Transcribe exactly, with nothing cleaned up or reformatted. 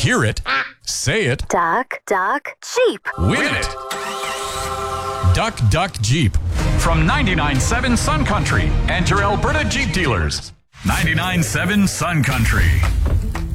Hear it. Say it. Duck, duck, Jeep. Win it. Duck, Duck, Jeep. From ninety-nine point seven Sun Country and your Alberta Jeep dealers. ninety-nine point seven Sun Country.